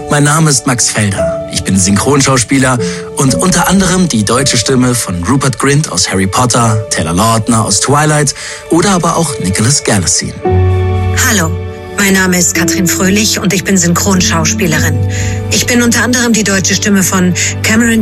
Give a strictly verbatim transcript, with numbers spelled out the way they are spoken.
mein Name ist Max Felder. Ich bin Synchronschauspieler und unter anderem die deutsche Stimme von Rupert Grint aus Harry Potter, Taylor Lautner aus Twilight oder aber auch Nicholas Galitzine. Hallo, mein Name ist Katrin Fröhlich und ich bin Synchronschauspielerin. Ich bin unter anderem die deutsche Stimme von Cameron